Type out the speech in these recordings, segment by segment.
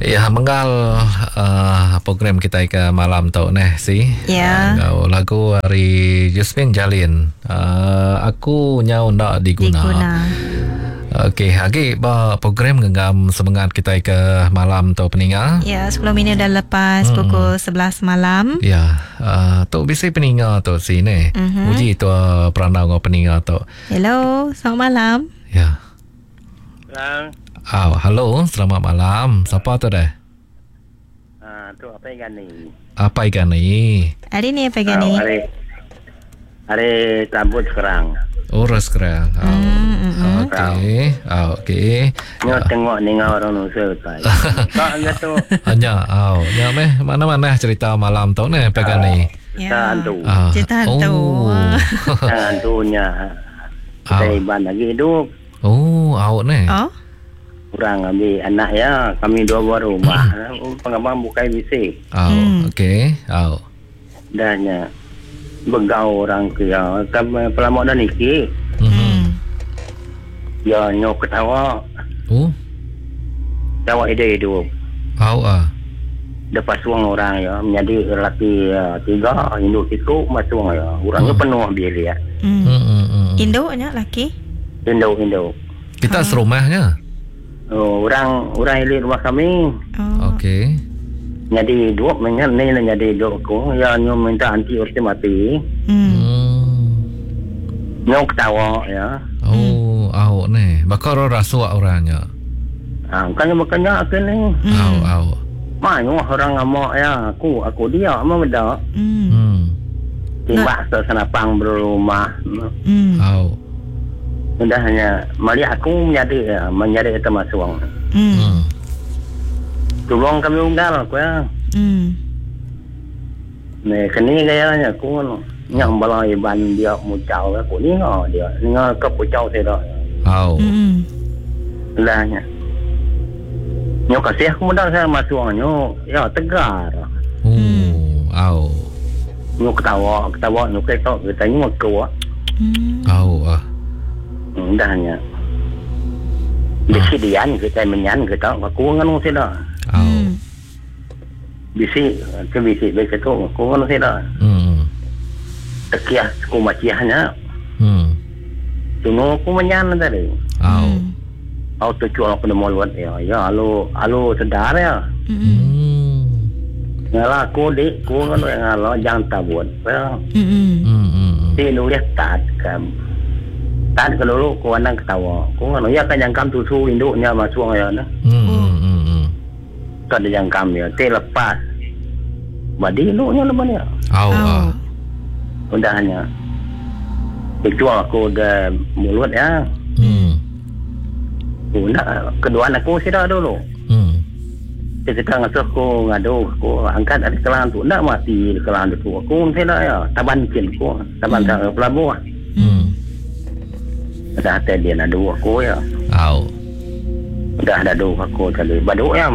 Ya, menggal program kita ke malam tu sih. Ya. Lagu hari Yusmin Jalin. Aku nyau ndak diguna. Okey, lagi program genggam semangat kita ke malam tu peningal. Ya, 10 minit dah lepas pukul 11 malam. Ya, tu bisa peningal tu sini. Uji tu peranau ngau peningal tu. Hello, selamat malam. Ya. Lang. Halo, selamat malam. Siapa tu dah? Tu apa ikan ni? Apa ikan ni? Hari ni apa ni? Hari rambut sekarang. Urus kerang. Okey. Okey. Tengok orang nusa tak. Tak tu. Hanya, meh mana-mana cerita malam tu ni pegang ni. Cerita hantu. Cerita hantu. Hantunya. Kita iban lagi hidup. Ni. Kurang ambil anak ya. Kami dua buah rumah. Pengabang bukai bisik. Okey. Dahnya begau orang ke ya. Pelamak dah nikah. Ya nyok ketawa. Tawa ide hidup. Dapat suang orang ya. Menjadi lelaki 3. Induk ikut masuk ya. Orangnya penuh bilik ya. Induknya laki? Induk. Kita serumahnya. Orang ilik rumah kami. Okey. Jadi dua menyan ni jadi dua ko. Ya nyo minta anti urus mati. Nyo ketawa ya. Ni. Bakar rasuak orangnya. Makanya akan ni. Mana orang ngamak ya. Aku dia ama beda. Timbak senapang berumah. Mudahnya mari aku menjadi termasuk. Tolong kami unggal aku ya. Ni kini gayanya aku nyam bala iban dia mucau aku ni dia ngah ke pucau saya dah. Lahnya. Nyo kasih aku mudah saya masuk nyo ya tegar. Nyo ketawa nyo ketok kita nyo kuat. Dahnya. Bisidian kita menyan kita aku nganu saya dah. Bisi baik itu aku nganu saya dah. Tekiah aku maciahnya. Tunggu aku menyan tadi. Auto cual aku mau luat ya. Ya alo sedar ya. Ngalah aku dik aku nganu ngalo jangan tabut. Ti nulis tak kam. Tak kalau aku andang ketawa. Aku nganu ya kan jangkam tusu induknya masuk ya nah. Kan jangkam ya. Ti lepas. Badi induknya lepas ya. Undahnya. Dijual aku ke mulut ya. Kedua anakku sudah dulu. Kita ngasuh aku ngadu aku angkat ada kelang tu nak mati kelang tu aku sudah ya taban kin aku taban ke pelabuhan. Dah ada dia nak dua aku ya. Dah ada dua aku tadi. Badu ya.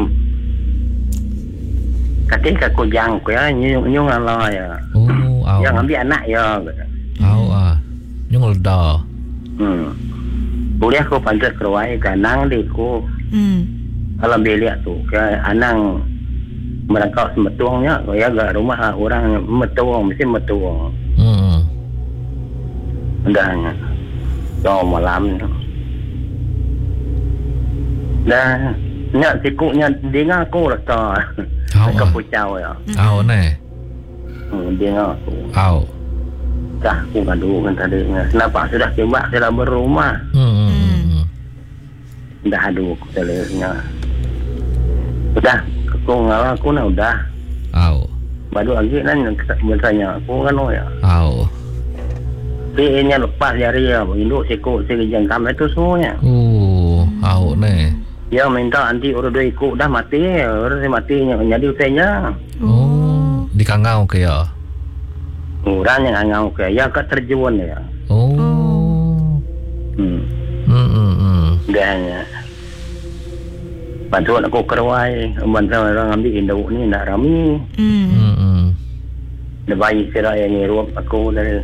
Katin aku jang aku ya nyung Allah ya. Yang ambil anak ya. Nyung dah. Boleh aku pantas keruai kanang di ku. Alam belia tu ke anang merangkau semetuangnya ya gak rumah orang metuang mesti metuang. Ndahnya. So malam. Dah nyak sikuknya dengar aku rasa. Kepucau ya. Ni. Dengar aku. Dah aku ngadu kan tadi. Kenapa sudah tembak sudah berumah. Dah adu telurnya. Udah aku ngalah aku nak udah. Baru lagi nan bertanya aku kan ya. Dia lepas jari ya, induk sikut segi jangkam itu semuanya. Ni. Dia minta anti orang dua ikut dah mati, orang mati jadi utainya. Di kangau ke ya. Orang yang ngangau ke ya kat terjuan ya. Dahnya. Bantuan aku keruai, bantuan orang ambil induk ni nak rami. Dah baik saya yang ngeruap aku dari.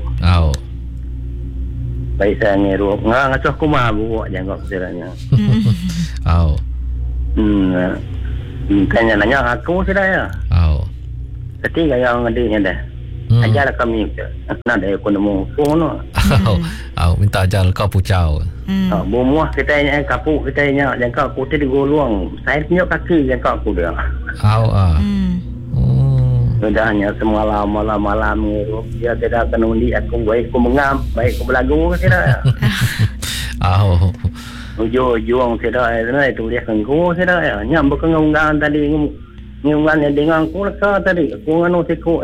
Baik saya ngeruap. Ngasuh aku mah buat jangkau seranya. Nanya aku sudah ya. Ketiga yang adiknya dah. Ajar kami nak ada aku nemu kono. Minta ajar kau pucau. Bumuah kita nya kapuk kita nya jangka aku tadi goluang. Saya tunjuk kaki jangka aku dia. Sudahnya semalam malam dia tidak akan undi aku baik aku mengam baik aku belagu tidak. Ujung tidak itu dia kangku tidak. Nyam berkengang tadi ngungan dengan aku lah tadi aku nganu tiku.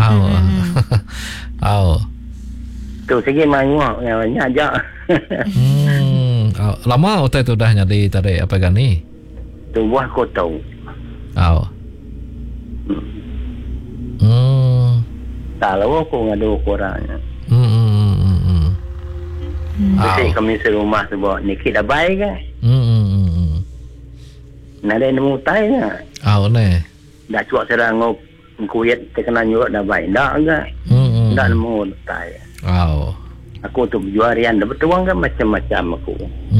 Tu segi main nyajak. Lama otak tu dah nyari tadi apa kan ni? Tu buah kotau. Kalau aku ngadu korangnya. Mesti kami serumah sebab ni kita baik kan. Nak ada nemu taynya. Ne. Dah cuak serang kuyet terkena nyurut dah baik. Tak enggak. Tak nemu tay. Aku tu jual rian dah bertuang kan macam-macam aku.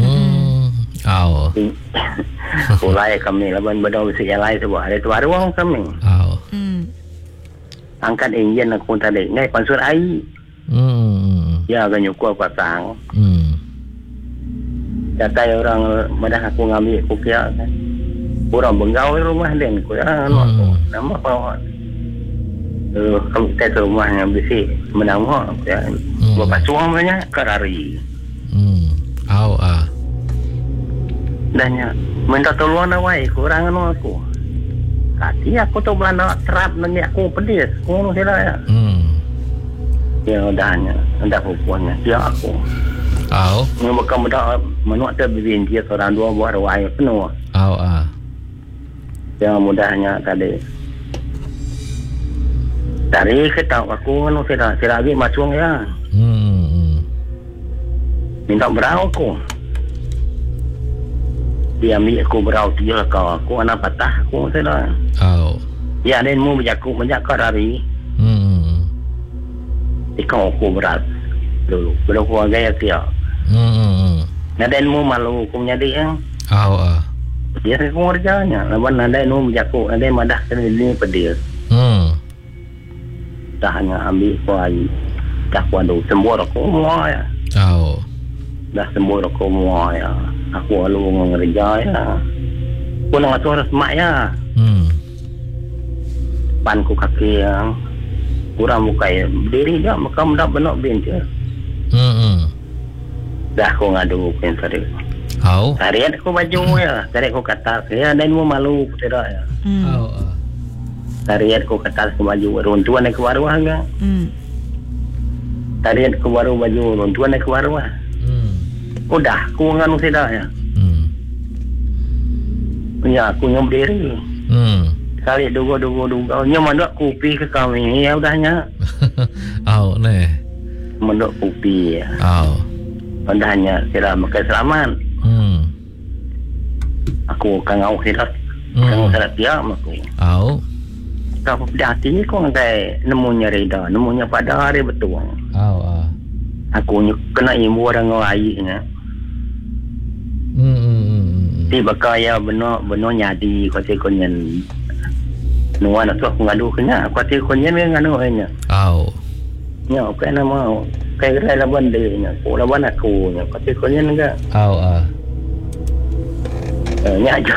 Mulai kami laban badau besi yang lain sebab ada tuar ruang kami. Angkat enjin aku tadi ngai pansur air. Ya kan nyukur pasang. Datai orang madah aku ngambil aku kira kan. Orang benggau rumah dia aku nama apa? Kami tes rumahnya besi menang ya. Bapak suang banyak karari. Danya minta tolong awak kurang aku. Kaki aku tu belanda terap nanti aku pedis. Aku tidak ya. Ya udahnya, hendak pupuannya dia aku. Mereka muda menuak terbibin dia seorang dua buat rawai penuh. Yang mudahnya tadi. Dari kita aku anu tidak lagi macung ya. Minta berau aku. Dia ambil aku berau dia kau aku anak patah aku tidak. Ya dan mu berjaku hari. Ikau aku berat dulu. Belum aku gaya dia. Dan mu malu aku menjadi yang. Dia aku kerjanya. Lawan ada nu berjaku ada madah kena ini pedih. Dah hanya ambil kuai. Dah kuandu sembuh aku semua ya. Dah sembuh aku semua ya. Aku lalu mengerja ya. Aku nak suara semak ya. Panku kaki yang kurang muka ya. Berdiri je maka mendak benak binti. Dah aku ngadu pun tadi. Tarian aku baju ya. Tarian aku kata saya dan mu malu tidak ya. Tarian aku kata aku baju runtuan aku baru hanga. Tarian aku baru baju runtuan aku baru. Udah aku nganu tidak ya. Ya aku nyom diri. Kali duga nyom mandok kopi ke kami ya udahnya. Ne. Mandok kopi ya. Udahnya tidak makan selamat. Aku kangau tidak. Kangau tidak dia aku. Kalau pedati kau ngai nemunya reda, nemunya pada hari betul. Aku kena ibu orang lainnya. Tiba kaya benar nyadi kau konyen. Nuan aku ngadu kena, kau konyen nganu hanya. Ya, kau nama kau kira lawan dia, kau lawan aku, kau konyen enggak? Ya aja.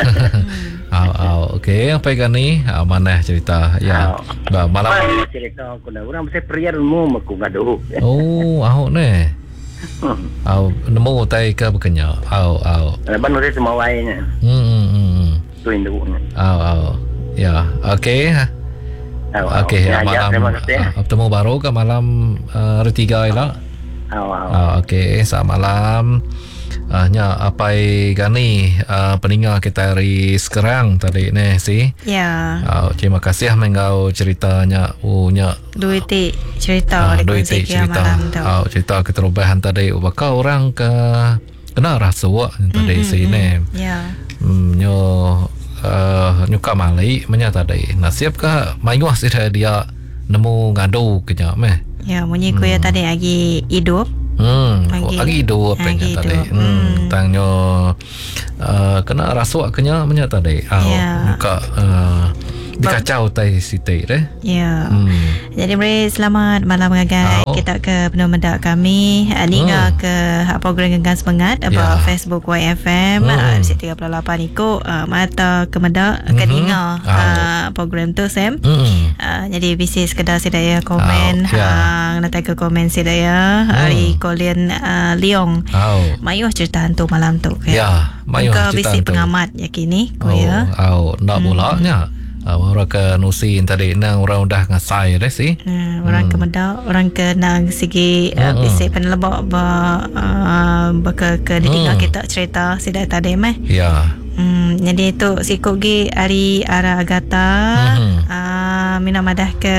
Okey, apa kan ni? Mana cerita? Ya. Malam cerita aku dah orang mesti pria rumah aku ngadu. Ne. Nemu tai ke bekenya. Lepas nanti semua lainnya. Tu induknya. Ya, okey. Okey, malam. Bertemu baru ke malam retiga lah. Okey, selamat malam. Nya apa gani peninggal kita dari sekarang tadi ni si. Ya. Terima kasih mengau ceritanya nya. Duiti cerita cerita. Cerita keterubahan tadi bakal orang ke kena rasa tadi si ni. Ya. Nyo nyuka mali menya tadi. Nasib ka mainguas dia nemu ngadu kenya meh. Ya, munyi kuya tadi lagi hidup. Lagi dua pengen tadi. Tangnya kena rasuak kenya banyak tadi. Muka dikacau tai sitai deh. Ya. Jadi beri selamat malam ngagai kita ke penuh mendak kami ninga ke program Genggam Semangat apa Facebook YFM episod 38 ikut mata ke mendak ke ninga program tu Sam. Jadi bisnis kedai sedaya komen nanti ke komen sedaya hari Colin Leong. Mayuh cerita hantu malam tu ya. Mayuh cerita bisnis pengamat yakini ko ya. Nak bolanya. Orang ke nusin tadi nang orang dah ngasai dah sih. Orang ke mendak, orang ke nang segi bisik penelebak ke ditinggal kita cerita sidai tadi meh. Ya. Jadi itu sikut gi hari ara agata mina madah ke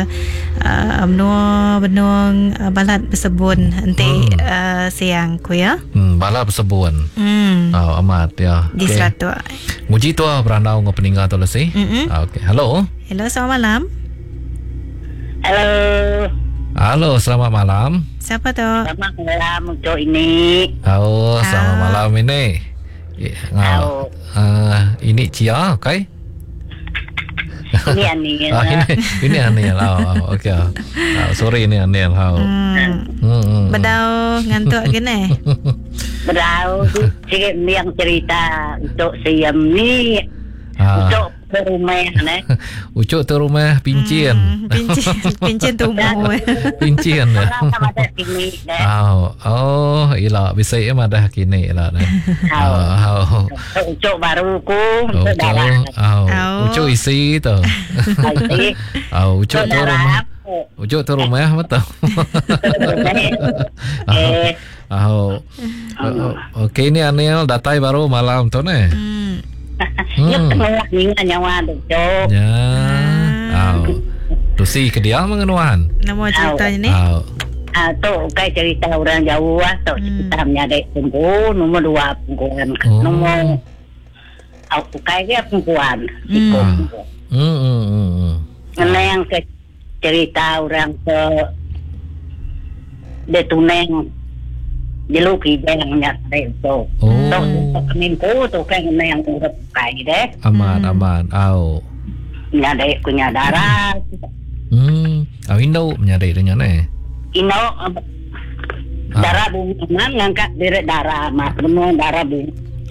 benung balat bersebun nanti siang ku ya. Balat bersebun. Amat ya. Di seratu. Muji tu berandau ngau peninggal tu lesi. Okey. Halo. Hello, selamat malam. Halo, selamat malam. Siapa tu? Selamat malam untuk ini. Selamat malam ini. Ini Cia, okey? Ini Anil. Ini Anil. Okey. Sorry ini Anil. Bedau ngantuk gini. Bedau sikit yang cerita untuk siam ni. Untuk rumah ni. Ucuk tu rumah pincin. Pincin tumbuh. Pincin. Ilah bisa madah kini lah. Ucuk baru ku. Ucuk isi tu. Ucuk tu rumah. Ucuk tu rumah betul. Okey ni Anil datai baru malam tu ni. Ya tengah nyawa tu. Ya. Tu si ke dia mengenuan. Nama ceritanya ni? Tu kai cerita orang Jawa tu cerita menyadek tunggu nombor 2 pengkuan. Nombor aku kai dia pengkuan. Mana yang ke cerita orang ke detuneng diluki yang nyata itu. Tu keminku tu kan yang urut kai deh. Aman. Nyadek punya darah. Indo nyadek dengan ni. Indo darah bumi ngangkat dari darah mak semua darah bumi.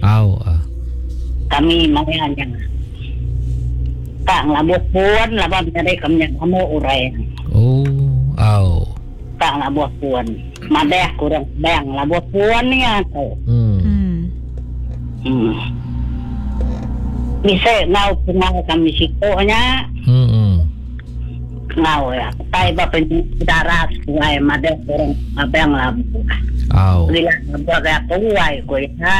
Kami makanya tak ngabuk pun labam nyadek kami kamu urai. Tak ngabuk pun. Madeh kurang bang labuk pun ni atau. Bisa ngau kenal kami sikonya. Ngau ya. Tai bapa darah suai madeh kurang abang labuk. Bila labuk ya kuai kuai.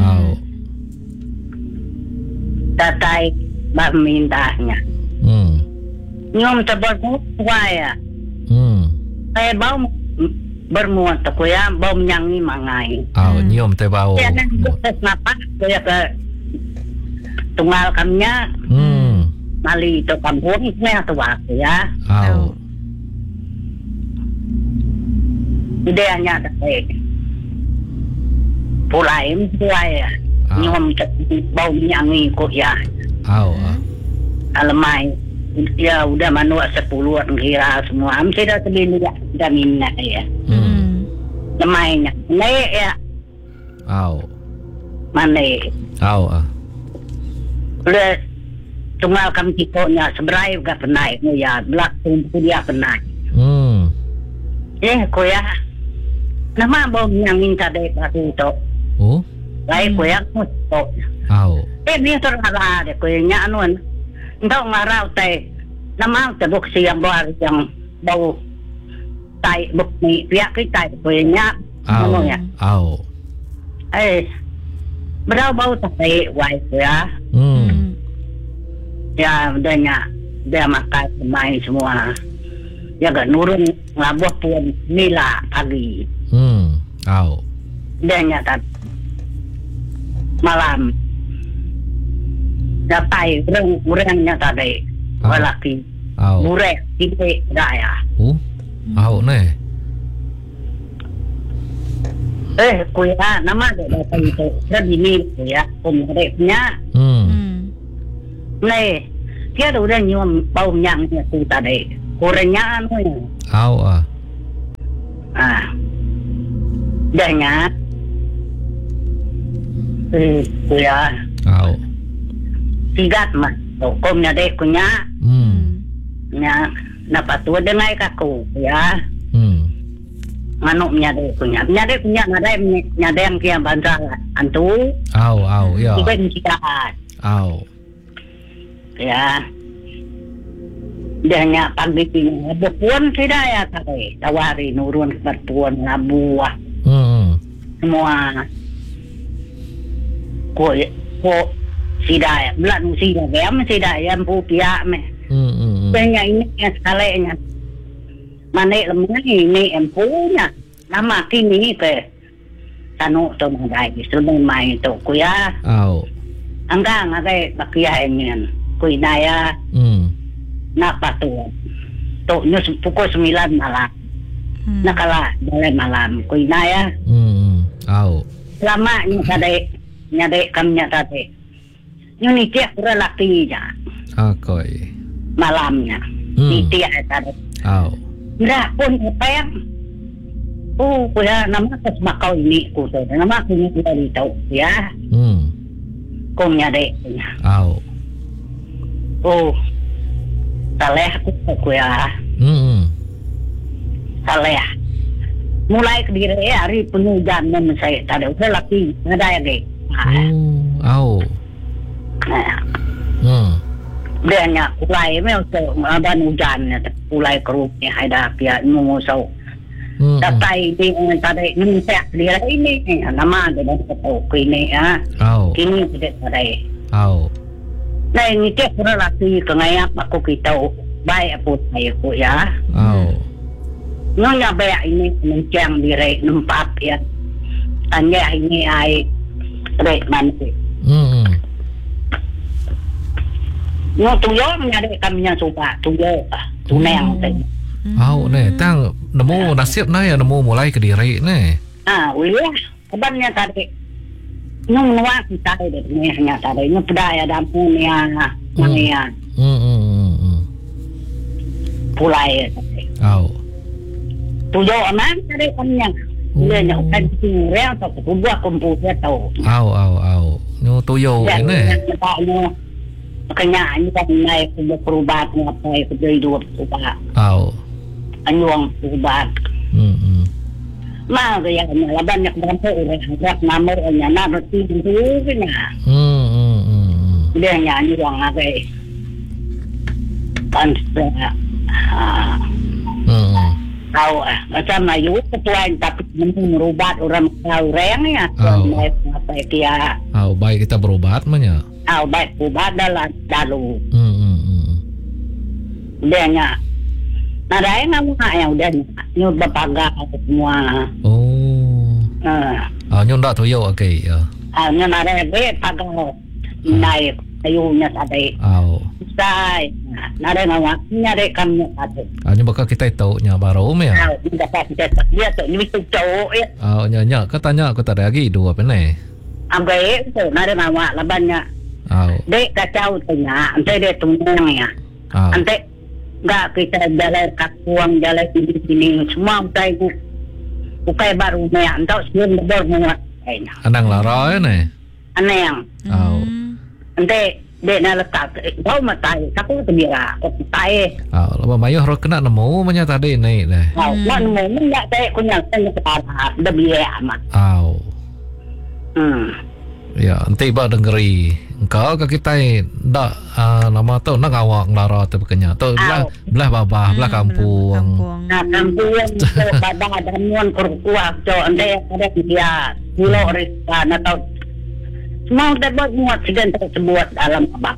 Tatai bap mintanya. Nyom tebal kuai ya. Bau bermuat aku ya bau menyangi mangai. Nyium teh bau. Ya nan kenapa saya ke tunggal kamnya. Mali itu kampung ni atau aku ya. Idenya tak. Pulaim ya. Nyom bau menyangi kok ya. Alemai. Ya udah manual 10 kira semua. Am saya dah sebelum dah minat ya. Lemainya. Naik ya. Mana? Udah tunggal kami cikonya seberai gak pernah ya. Belak tumpu dia pernah. Ko ya. Nama bau yang minta dek aku tu. Lai ko ya ko. Dia terhalang dek ko nya anuan. Entah ngarau teh, nama tebuk siang buat yang bau tai bukni pihak kita punya, namanya. Berapa bau tai wai ya? Ya udahnya dia makan main semua. Ya gak nurun ngabuh pun nila pagi. Dia nyata malam. Datai urang-urangnya tadi walaki murek tipe daya. Ne. kuya nama dia datang itu dan ini kuya pemreknya nih dia udah nyium bau minyaknya tu tadi kurangnya anu dahnya kuya tigat mah tokomnya dek kunya nya dapat tu dengai kaku ya manuknya dek kunya ada yang kia bantah antu ya iben kita ya dahnya pagi ini berpuan tidak ya tadi tawari nurun berpuan labuah semua kok sidaya belan sidaya sidaya pu pihak me banyak ini skalanya mana lemah ini empunya nama kini ke tanu to mandai sudah main to kuya anggang ada bakia ini kuinaya napa tu nyus pukul 9 malam nakala dalam malam kuinaya lama nyade kamnya tadi ini tiap relati ya malamnya tiap tadi dah pun pen kuya nama kesmakau ini kuso nama kunya dari tahu ya kumnya dek saleh kuya saleh mulai kediri hari penuh jalan saya tadi udah laki ada ya dek dia nya mulai memang ada hujannya mulai kerupnya ada pihak ngusau datai di tadi nimpak dia ini nama dia tahu kini ya kini tidak tadi nah ini dia relasi kengaya aku kita baik pun saya ya nyonya baik ini mencang diri nempat ya tanya ini ai rek manti no tuyo nyari kaminya coba tuyo tuneng nih tang nemu nasib nah ya nemu mulai ke diri nih uliah kebannya tadi nung nuwa kita ini hanya tadi ini pedaya dampunya namanya pulai tadi tuyo aman tadi kaminya dia nyukan real atau buat komputer tahu no tuyo ini makanya ini kan naik ke perubahan apa itu dari 2 perubahan anyuang perubahan mah yang banyak banget orang nomornya nanti itu dia nyanyi uang apa kan tahu macam ayu ketuaan tapi merubah orang tahu rengnya apa dia baik kita berobat mah baik berubah dalu dia nya ada yang yang udah nyoba pagar semua nyunda tuyo nyunda ada pagar naik ayunya tadi sai nada ngawaknya dek kamu ada bakal kita tahu nya baru me dia tu ni tu cowok ya nya katanya aku tak ada lagi 2 penai ambil tu nada ngawak labannya dek kacau tanya ante dia tunang ya ante enggak kita jalan kakuang jalan sini semua utai bukai baru me antau sebelum bermuat anang lara ya ne anang ante dek na letak bau matai aku tebira aku tai laba mayo ro kena nemu manya tadi naik deh nemu enggak tai kunya tanya sekarang dah biaya amat ya nanti ba dengeri engkau ke kita dak nama tu nak awak lara tu bekenya tu belah babah belah kampung badah damuan kurkuah jo ande ada dia pulau resta atau semua dapat muat sedang tersebut dalam abang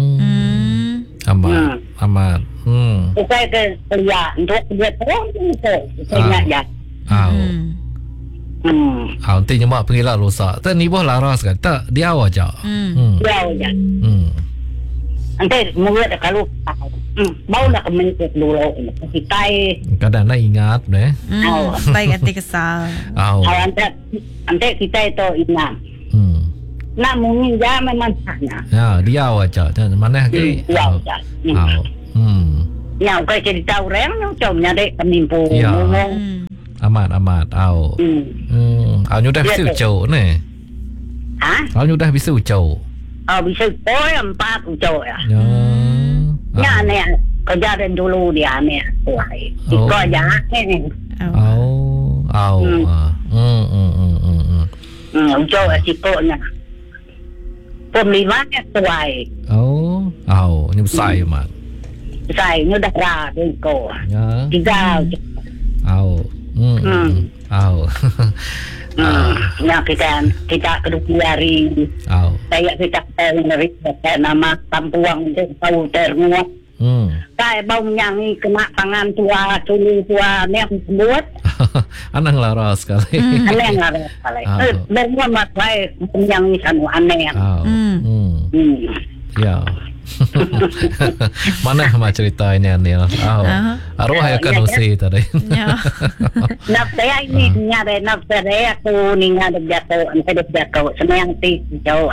amat saya ke kuliah untuk dia terus saya ya nanti nyemak pengilat rosak tak ni boh laras kan tak dia aja dia aja nanti mulut kalau Bau nak menyebut dulu kita kadang nak ingat deh. Baik hati kesal. Ante kita itu ingat. Nak mungkin ya memang sana. Ya, dia aja. Mana ke? Ya, ya. Ya, kau cerita orang yang comnya dek penimpu. Amat. Nyudah bisa ucau ne. Nyudah bisa ucau. Bisa boy 4 ucau ya. Ya ne, kejadian dulu dia ne. Kau jangan ne. Ucau asikonya. Pemliwatnya tuai. Nyusai mat. Sai nyudah ra ko. Tiga. Ya kita kedua hari. Saya kita menarik nama Tampuang itu tahu termuat. Saya bau nyanyi kena tangan tua, sulu tua ni buat. Anang laras sekali. Anang laras sekali. Semua mat saya nyanyi sanu aneh. Ya. Mana mak ceritanya Neil? Arwah ya kan usi tadi. Nak saya ini nyari nak saya aku ni ada jatuh, ada jatuh. Senang ti jauh.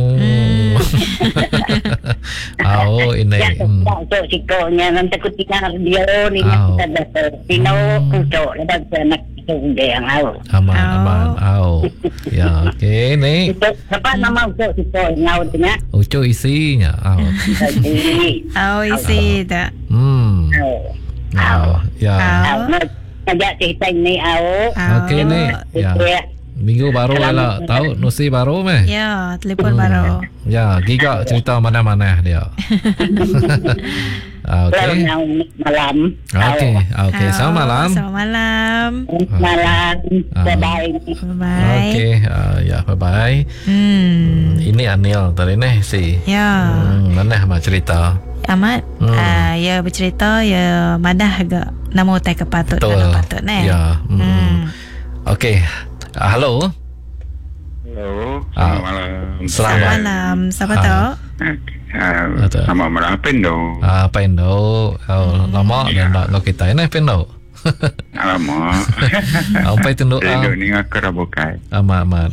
Ini. Jauh cikonya nanti ketika dia ni kita jatuh. Pino kucuk lepas nak yang aman. Ya, okey ni. Apa nama ucuk ciko ngau tengah? Ucuk isinya. Isi tak. Ya. Ajak cerita ni Okey ni. Ya. Minggu baru lah tahu Nusi baru meh. Ya, telefon baru. Ya, giga cerita mana-mana dia. Okey. Malam. Okey. Selamat malam. Malam. Bye. Okey. Ya, bye. Ini Anil tadi ni si. Ya. Mana mak cerita? Amat. Ya bercerita ya madah agak namo tai kepatut kalau patut ne. Ya. Okey. Halo. Selamat malam. Selamat malam. Siapa tu? Selamat malam Pendo. Pendo. Lama dan nak kita ini Pendo. Lama. Apa itu doa? Pendo ni aku rabukai. Amat.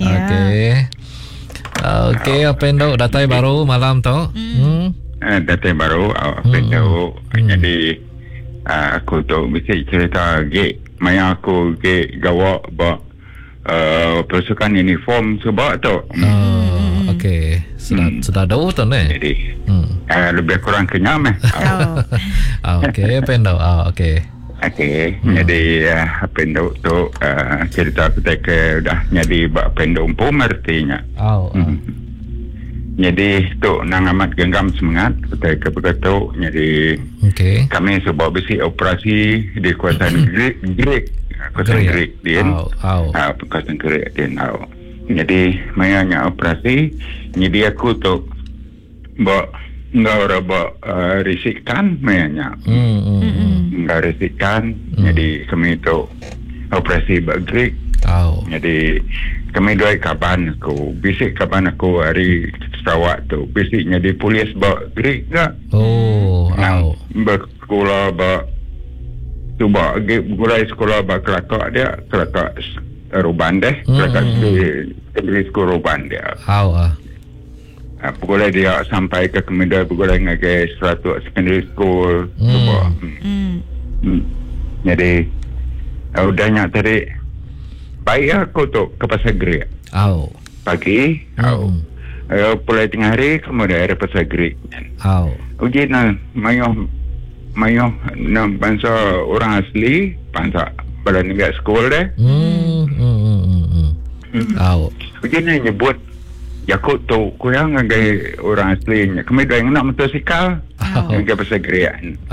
Okey, Pendo datai baru malam tu. Datai baru Pendo. Jadi aku tu mesti cerita ge. Maya aku ge gawak ba pasukan uniform sebab tu. Okey. Sudah tahu tu ni. Jadi lebih kurang kenyam Okey, Pendo. Okey. Jadi Pendo tu cerita ketika dah jadi bak Pendo pun mertinya. Jadi tu nang amat genggam semangat ketika begitu. Jadi kami sebab besi operasi di kawasan Greek. Kawasan Greek din. Kawasan Greek din. Jadi mayanya operasi. Jadi aku tu bak nggak risikan mayanya. Nggak risikan. Jadi kami tu operasi bak Greek. Jadi kami dua kaban aku. Bisik kaban aku hari Sarawak tu. Bisiknya di polis bak Greek tak? Bersekolah bak tu bak gulai sekolah bak kelakak dia. Kelakak Ruban deh. Kelakak di sekolah Ruban dia. Pukul dia sampai ke Kementerian pukul ngagai 100 secondary school. Jadi udahnya tadi baik aku tu ke Pasar Greek. Pagi. Pulai tengah hari kemudian ada Pasar Greek. Uji mayo na bangsa orang asli bangsa pada negara sekolah deh. Uji ni nyebut Yakut tu kurang ngagai orang aslinya. Kemudian nak motosikal ngagai Pasar Greek.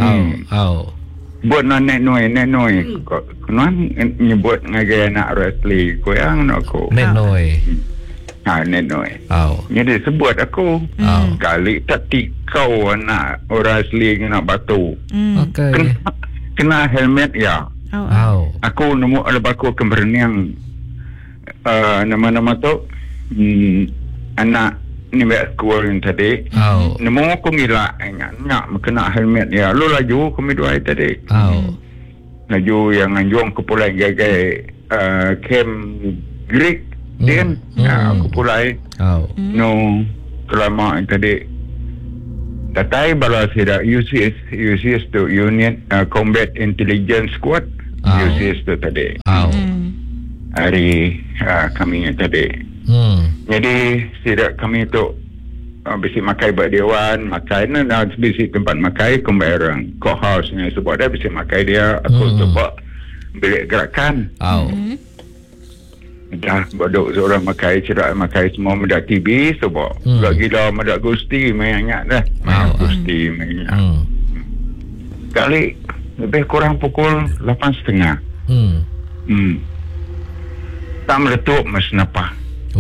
Buat nenek noi. Kenuan nyebut ngagai anak orang asli. Kurang nak aku. Nenek noi. Nenek noi. Jadi sebut aku. Kali tak tikau anak orang asli nak batu. Kena helmet ya. Aku nemu ada baku keberanian nama-nama tu. Anak ni school yang tadi. Nemu aku ngilak nak kena helmet ya. Lu laju kami dua tadi. Laju yang anjung ke pulai gagai camp Greek din. Aku pulai. No kelama tadi. Datai bala sida UCS tu Union Combat Intelligence Squad. UCS tu tadi. Hari kami tadi. Jadi sida kami tu bisi makai buat dewan, makai na bisi tempat makai kembarang courthouse ni sebab dia bisi makai dia aku sebab bilik gerakan. Dah bodok seorang makai cerak makai semua medak TV sebab gila medak gusti mainnya dah. Main gusti mainnya. Kali lebih kurang pukul 8.30. Tak meletup mas napa.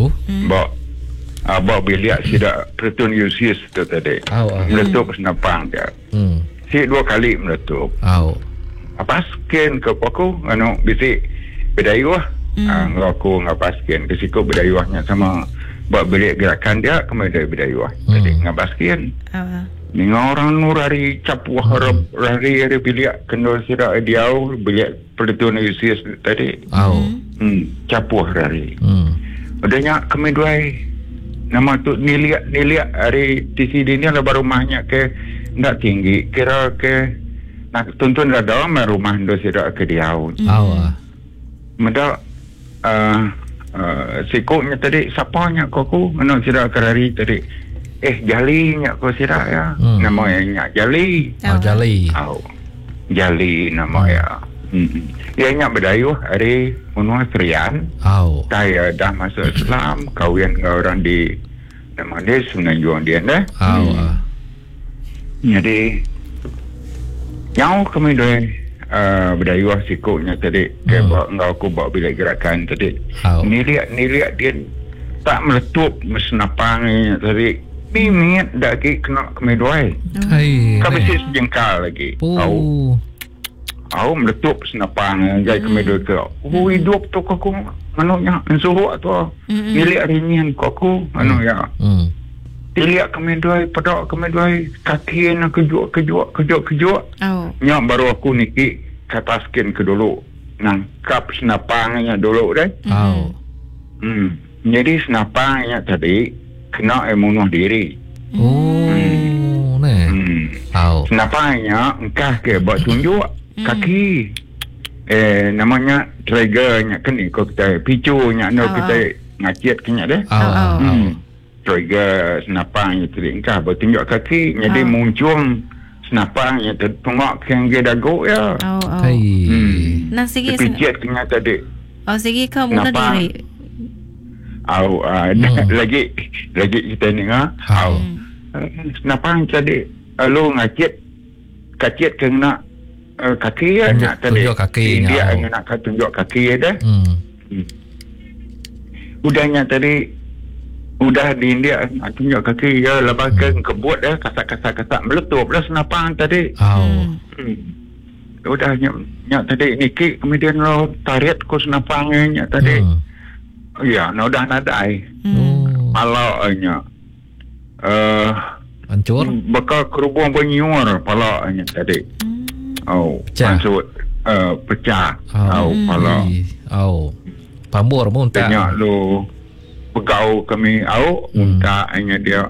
Bawa bilik sidak Pertun Yusis tu tadi. Meletup senapang dia. Si 2 kali meletup. Apa skin ke aku bisi bedayuh. Aku ngapaskin kesiko bedayuhnya sama bawa bilik gerakan dia kemudian bedayuh. Jadi ngapaskin. Ni orang nur hari capuh hari bilik kendor sidak diau bilik Pertun Yusis tadi. Capuh hari. Adanya kami dua nama tu niliak hari TCD ni lah rumahnya ke ndak tinggi kira ke nak tuntun dah dalam rumah ndo sida ke diau. Meda sikoknya tadi sapanya aku mana sida kerari tadi jalinya ko sida ya namanya jali. Jali. Jali nama ya. Ianya berdayuh hari Munua Serian. Saya dah masuk Islam, kahwin dengan orang di nama dia Semenanjung dia dah. Jadi yang kami dah berdayuh sikutnya tadi ke bawa aku bawa bilik gerakan tadi. Niliak dia tak meletup mesenapangnya tadi. Minit dah kena kami dua. Kami sejengkal lagi. Aku meletup senapang jai kemedo ke. Hidup tu aku manunya suruh tu. Milik ringan aku ya. Tiliak kemedo pada kemedo kaki nak kejut. Nya baru aku niki kataskin ke dulu. Nangkap senapangnya dulu deh. Jadi senapangnya tadi kena bunuh diri. Senapangnya engkah ke buat tunjuk kaki namanya triggernya kan ni kau kita picunya kita ngacit kena deh trigger senapangnya tu engkau bertunjuk kaki jadi muncul senapangnya tengok yang dia dagu ya nak segi picit kena tadi segi kau bunuh diri lagi kita dengar senapang tadi lu ngacit kacit kena kaki ya nak tadi dia nak tunjuk kaki dah udahnya tadi udah di India nak tunjuk kaki ya lepaskan kebut dah kasak meletup dah senapang tadi udah nyak tadi niki kemudian lo tarik ko senapangnya tadi ya udah nadai kalau nyak hancur bakal kerubung bernyur palanya tadi maksud pecah pala pambur muntah tanya lu begau kami muntah hanya dia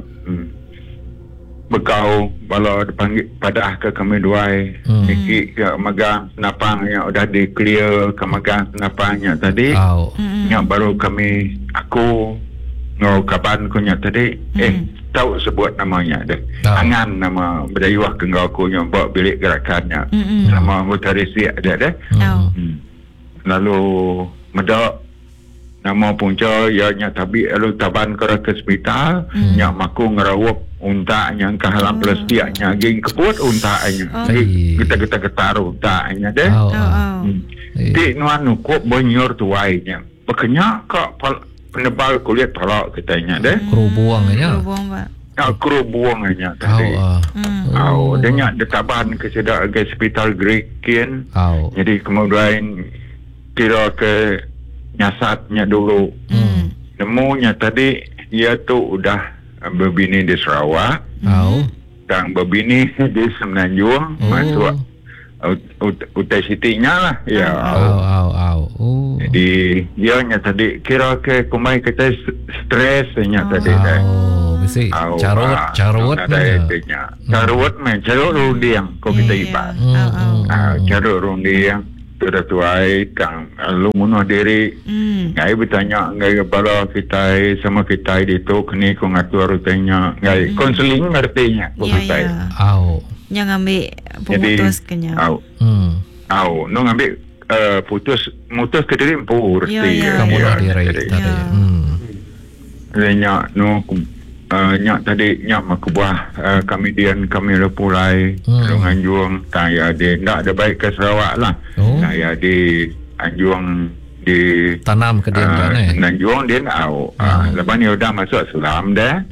begau kalau dipanggil padah ke kami dua niki ke magang senapang yang udah di clear ke magang senapangnya tadi yang baru kami aku kapan kunya tadi tahu sebut namanya deh. Angan nama berdayuh ke aku yang bawa bilik gerakannya sama motorisi ada deh. Lalu medak nama punca ianya tapi lalu taban ke hospital yang maku ngerawak unta yang ke halam plastiknya ging keput untanya. Kita getar untanya deh. Di nuan nukup bonyur tuainya. Bekenya kok penebal kulit talak katanya deh. Kerubuangnya. Kerubuangnya tadi. Dia detaban ke sedak ke hospital Greekin. Jadi kemudian kira ke nyasatnya dulu. Nemunya tadi dia tu udah berbini di Sarawak. Dan berbini di Semenanjung. Masuk Utai Siti-nya lah. Ya. Jadi dia nya tadi kira ke kumai kita stres nya tadi dah. Mesti carut rundiang ko kita ibat. Carut rundiang sudah tuai kang lu munuh diri. Ngai bertanya ngai bala kita sama kita itu kini ko ngatur rutenya ngai konseling artinya ko kita. Yang ambil pemutus kenya. No ngambil mutus ke diri empur. Kamu nak diri tadi. Nyak no nyak tadi nyak makubah kemudian kami lepulai dengan juang saya di tak ada baik ke Sarawak lah. Saya di Anjuang di tanam ke dia kan Anjuang dia lepas ni udah masuk Selam dah.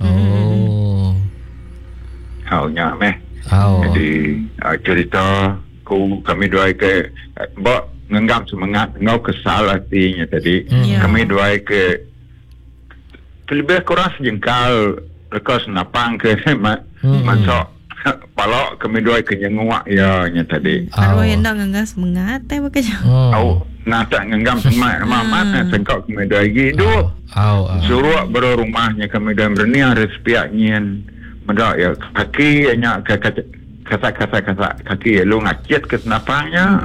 Nyak meh. Jadi cerita kami doai ke bak ngenggam semangat ngau kesal hatinya tadi. Kami doai ke lebih kurang sejengkal lekas napang ke masuk palak kami doai ke nyenguak ya nya tadi. Arwah yang nak ngenggam semangat bekerja. Nak tak ngenggam semangat mamat sengkau kami doai hidup. Suruh berumahnya kami doai berniang respiak nyen. Mendak ya kaki nya kata kaki lu ngacet ke senapangnya.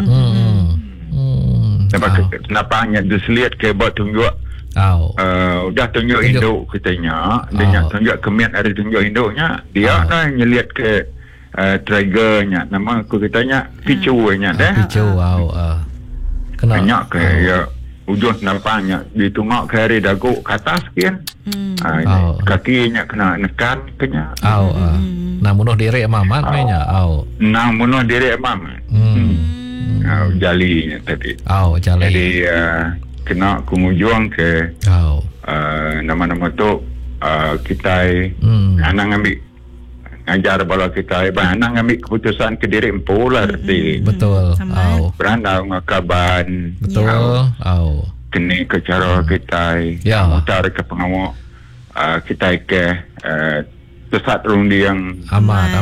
Sebab senapangnya diselihat ke buat tunjuk. Udah tunjuk induk kitanya, dia tunjuk kemian ada tunjuk induknya. Dia dah nyelihat ke triggernya. Nama aku kitanya picunya dah. Picu kena ke ya ujung senapangnya ditungok ke hari dagu ke atas sekian. Kakinya kena nekan kenya. Nah munuh diri mamat mainnya. Nah munuh diri mamat. Jalinya tadi. Jali. Jadi kena kumujuang ke nama-nama tu kita anak ambil ngajar bala kita anak ambil keputusan ke diri empul arti. Betul. Berandau ngakaban. Betul. Kini ke cara kita mutar ke pengawak kita ke sesat rundi yang amat.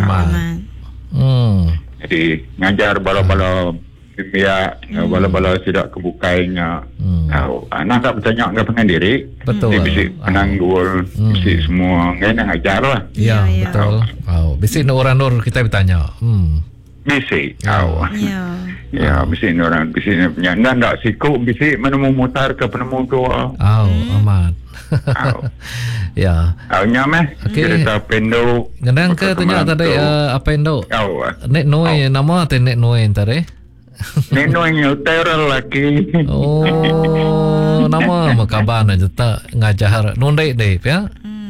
Jadi ngajar bala-bala biar bala-bala tidak kebukainya. Anak tak bertanya enggak pengen diri. Betul. Dia bisik penanggul, bisik semua ngai ngajar lah. Ya, betul. Bisik orang nur kita bertanya. Bisik. Ya, bisik orang bisik punya. Ndak siku bisik menemu mutar ke penemu tua. Amat. Ya. Nyameh. Cerita pendo. Ngendang ke tanya tadi apa pendo? Nek noi nama te nek noi tadi. Nek noi nyuter lagi. Nama makaban aja tak ngajar nondai deh ya.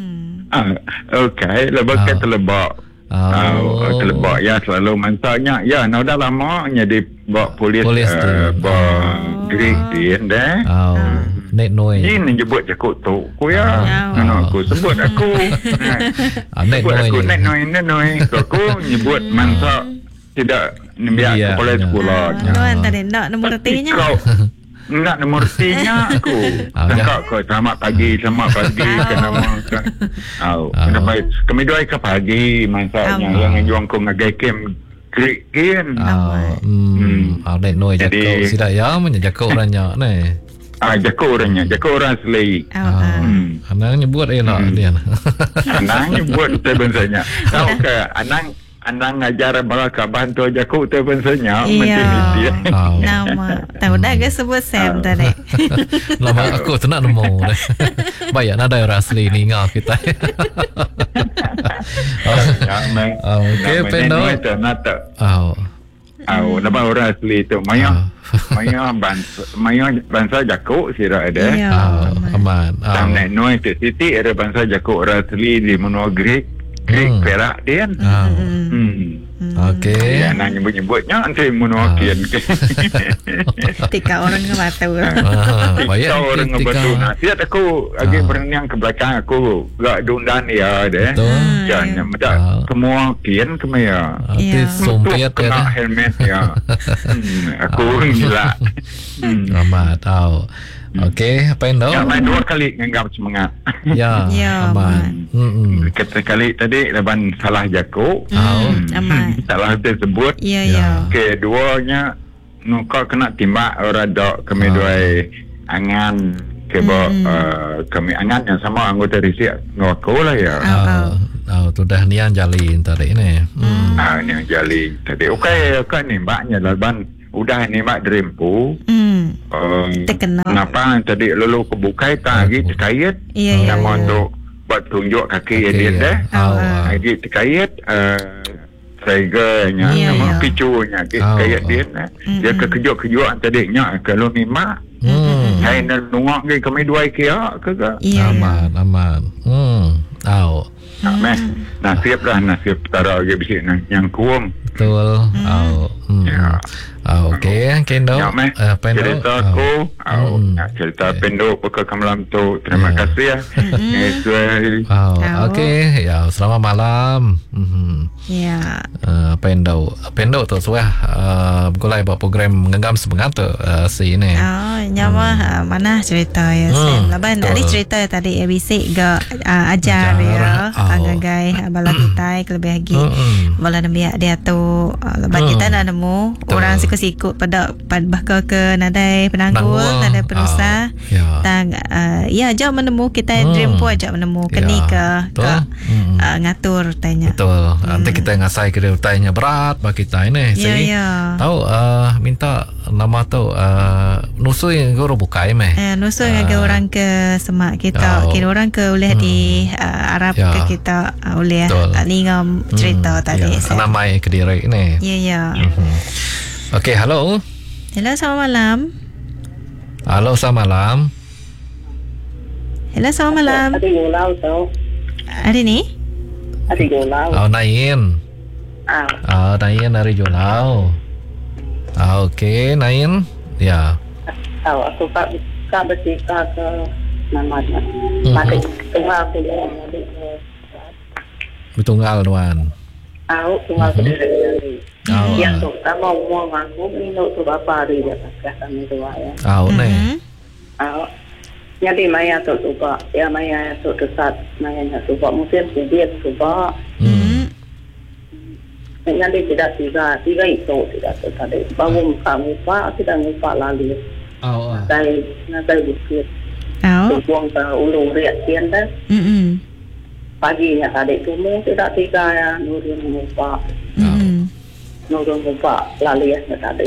Okey, lebak ke telebak. Telebak ya selalu mantaknya. Ya, dah lama jadi bawa polis Greek dia dah. Nek noi. Ini nyebut jakut tu. Ku ya. Aku sebut aku. Nek noi. Aku nyebut mantak tidak biar kepala sekolah. Tadi nak nombor retinya. Nak nombor retinya aku. Cakap kau selamat pagi ke nama kan. Kenapa kami doai ke pagi masaknya yang juang kau ngagai kem krikin. Nek noi jakau sidak ya menjakau orangnya ni. Jakau orang selai. Anang nyebut elok dia. Anang nyebut terbensanya. Tahu ke Anang ngajar bala kaban tu jakau terbensanya macam dia. Nama. Tahu dah ke sebut Sam tadi. Nama aku tu nak nemu. Baik nada orang asli ni ngah kita. Okey pendo. Nama orang asli tu Maya bangsa jakuk sira ada. Aman. Nek noi tu Siti ada bangsa jakuk orang asli di menua Greek Perak dia. Okey. Ya nak nyebut-nyebutnya nanti menua kian. Tiga orang ke batu. Tiga orang ke batu. Tiap aku lagi berniang ke belakang aku gak dundan ya deh. Jangan medak semua kian kemaya. Sumpit kena helmet ya. Aku gila. Amat tahu. Okey, apa yang Ya, main 2 kali genggam semangat. Ya, aman. Kali tadi laban salah jakuk. Aman. Salah tersebut. Ya. Keduanya kau kena timbak orang dok kami dua angan kebo kami angan yang sama anggota risik ngaku lah ya. Tu dah ni yang jalin tadi ni. Ni yang jalin tadi. Okey nimbaknya laban udah nimbak drempu. Kenapa tadi lalu kebukai tak lagi terkait. Yang untuk buat tunjuk kaki dia dah. Lagi terkait triggernya sama picunya kayak dia dia kekejut-kejut tadinya kalau nimbak hai nak nungak ke kami dua kia ke aman nasib taruh lagi bisik yang kuang betul okey Kendo cerita aku cerita Pendo pekak malam tu terima kasih ya okey ya selamat malam Pendo tu suah gulai buat program Genggam Semangat tu si ni nyawa mana cerita ya Sam laban ada cerita tadi ABC ga ajar ya ngagai bala kita lebih lagi bala nabi dia tu laban kita nak nemu orang sikut pada bahkan ke nadai penanggul nadai perusaha dan jauh menemu kita dream pun ajak menemu keni ke ngatur tanya betul nanti kita ngasai ke dia tanya berat bagi kita ini tahu minta nama tu nusui guru bukai nusui ke orang ke semak kita kira orang ke boleh di Arab ke kita boleh lingam cerita tadi nama Kediri ini okey halo selamat malam selamat malam selamat malam ada ni ada Jolau Nain Nain dari Jolau okey Nain ya aku tak bercerita ke namanya mati tunggal aku bertunggal tuan tunggal aku yang tu sama umur aku minum tu bapa hari dia pakai kami dua ya jadi maya tu coba ya maya tu saat maya tu coba mungkin dia coba jadi tidak tiga itu tidak tadi bangun kamu pak tidak ngupak lalu Nagai bukit buang ke ulu riak tian dah paginya adik tumung tidak tiga ya nurun ngupak lalu ya tadi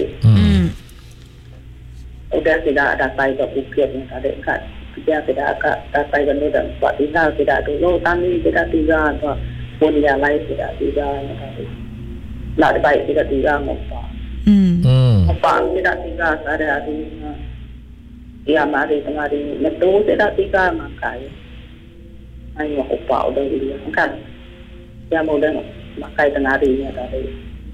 udah tidak ada tai ke bukit tadi kan dia tidak datai ke dan buat tinggal tidak dulu kami tidak tiga atau pun yang lain tidak tiga tadi nak baik tidak tiga ngupak tidak tiga ada dia mari tengari metu tidak tiga makai ayo upa udah dia kan dia mudah makai tengarinya tadi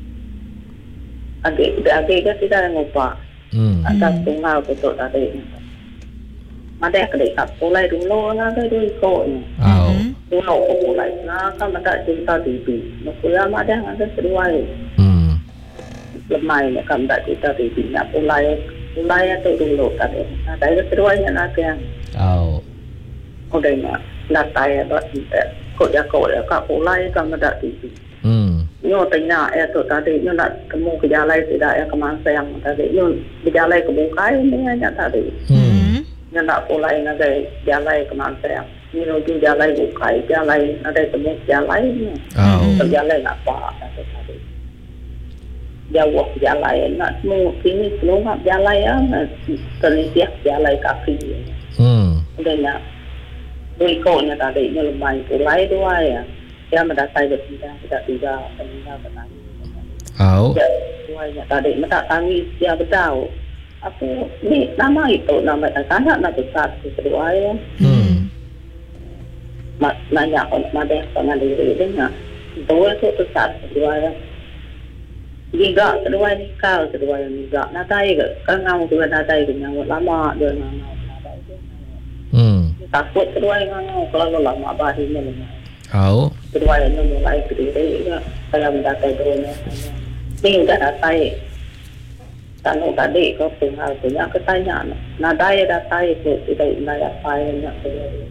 agak kan tidak ngupa atas tunggal betul tadi ada kedekap mulai dulu ada dulu ikutnya dulu mulai kan ada cerita TV maksudnya ada seruai lemai kan tak cerita TV nak mulai tu dulu tadi ada seruainya nak yang udah nak tanya kok kak mulai kan ada TV nyo tanya tu tadi nyo nak temu ke jalan tidak ya kemana yang tadi nyo ke jalan ke bukai ni hanya tadi nyo nak mulai ngagai jalan kemana yang nyo tu jalan bukai jalan ada temu jalan ni jalan apa tadi jauh jalan nak temu sini keluar jalan ya terlihat jalan kaki udah nak berikutnya tadi nyo lemai mulai dua ya dia mendatai berpindah tidak peninggal petani dua tadi minta tangis dia beritahu aku ni nama itu nama anak nak besar kedua ya nanya ada pengandiri dia dua itu besar kedua ya juga kedua ni kau kedua yang juga natai ke kan kamu juga natai dengan lama dia natai takut kedua yang kalau lama bahinya kedua yang mulai kediri saya mendatai drone ni udah datai Kalau tadi kau tinggal punya ketanya, nadai datai itu tidak nadai yang terjadi.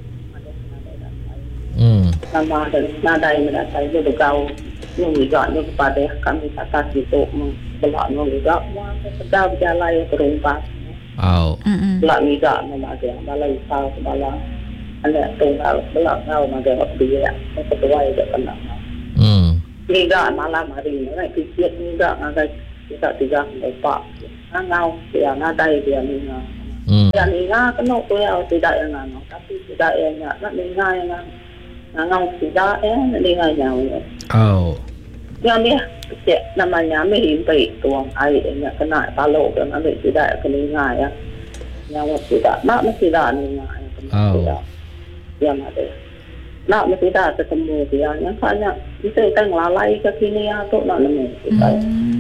Nama nadai mendatai itu bergaul, juga kepada kami kata itu belak juga, sedang berjalan terumpas. Belak juga nama dia, balai kau balai, ada tunggal belak kau nama dia, kedua itu kena. Juga malam hari ini, kecil juga agak kita tiga empat ngau dia nadai dia ninga dia ninga kena kau tidak yang ngau tapi tidak yang nak ninga yang ngau tidak ninga yang yang dia cek namanya mihimpi tuang air yang kena kalau kan ambil tidak keninga ya yang tidak nak mesti tidak ninga yang tidak yang ada nak mesti tidak ketemu dia yang hanya itu kan lalai ke sini atau nak nemu kita